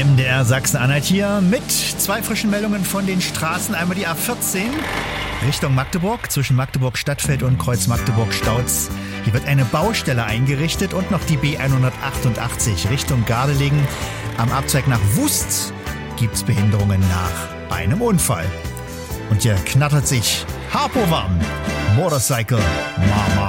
MDR Sachsen-Anhalt hier mit 2 frischen Meldungen von den Straßen. Einmal die A14 Richtung Magdeburg, zwischen Magdeburg Stadtfeld und Kreuz Magdeburg-Stauz. Hier wird eine Baustelle eingerichtet und noch die B188 Richtung Gardelegen. Am Abzweig nach Wust gibt's Behinderungen nach einem Unfall. Und hier knattert sich Harpo warm. Motorcycle Mama.